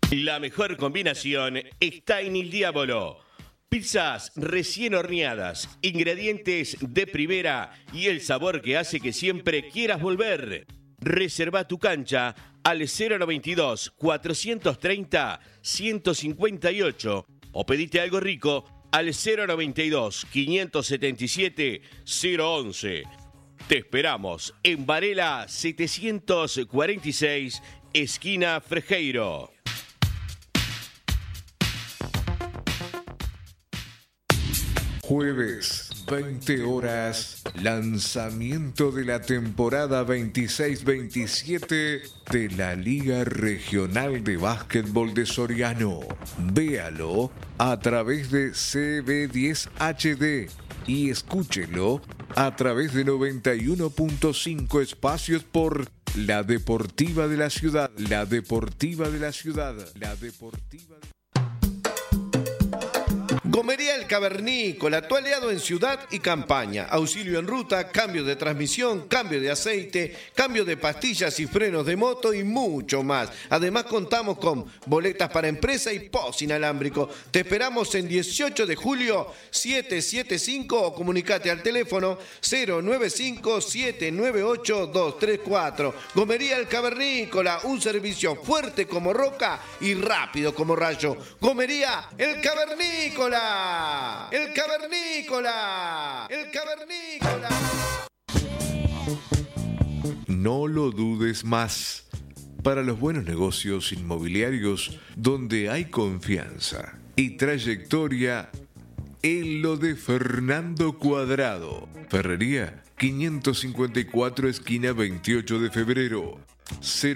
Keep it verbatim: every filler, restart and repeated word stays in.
La mejor combinación está en Il Diavolo. Pizzas recién horneadas, ingredientes de primera y el sabor que hace que siempre quieras volver. Reserva tu cancha al cero noventa y dos, cuatrocientos treinta, ciento cincuenta y ocho o pedite algo rico al cero noventa y dos, quinientos setenta y siete, cero once. Te esperamos en Varela setecientos cuarenta y seis, esquina Frejeiro. Jueves, veinte horas, lanzamiento de la temporada veintiséis veintisiete de la Liga Regional de Básquetbol de Soriano. Véalo a través de C B diez H D y escúchelo a través de noventa y uno punto cinco espacios por La Deportiva de la Ciudad. La Deportiva de la Ciudad. La Deportiva de... Gomería El Cavernícola, tu aliado en ciudad y campaña. Auxilio en ruta, cambio de transmisión, cambio de aceite, cambio de pastillas y frenos de moto y mucho más. Además contamos con boletas para empresa y post inalámbrico. Te esperamos en dieciocho de julio setecientos setenta y cinco o comunicate al teléfono cero nueve cinco, siete nueve ocho, dos tres cuatro. Gomería El Cavernícola, un servicio fuerte como roca y rápido como rayo. Gomería El Cavernícola. El Cavernícola. El Cavernícola. No lo dudes más. Para los buenos negocios inmobiliarios donde hay confianza y trayectoria, en lo de Fernando Cuadrado. Ferrería quinientos cincuenta y cuatro, esquina veintiocho de febrero.